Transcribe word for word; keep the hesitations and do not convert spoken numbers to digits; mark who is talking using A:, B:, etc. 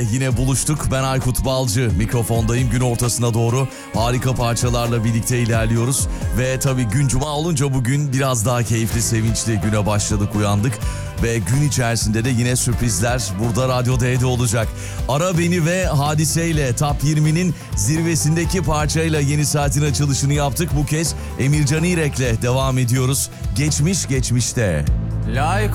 A: Yine buluştuk. Ben Aykut Balcı. Mikrofondayım. Gün ortasına doğru harika parçalarla birlikte ilerliyoruz. Ve tabii gün cuma olunca bugün biraz daha keyifli, sevinçli güne başladık, uyandık. Ve gün içerisinde de yine sürprizler burada Radyo D'de olacak. Ara Beni ve Hadise ile Top yirminin zirvesindeki parçayla yeni saatin açılışını yaptık. Bu kez Emircan İrek'le devam ediyoruz. Geçmiş geçmişte.
B: Layık